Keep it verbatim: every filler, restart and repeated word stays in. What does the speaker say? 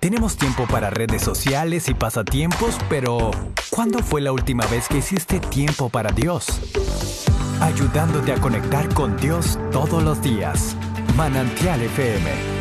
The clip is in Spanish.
Tenemos tiempo para redes sociales y pasatiempos, pero ¿cuándo fue la última vez que hiciste tiempo para Dios? Ayudándote a conectar con Dios todos los días. Manantial F M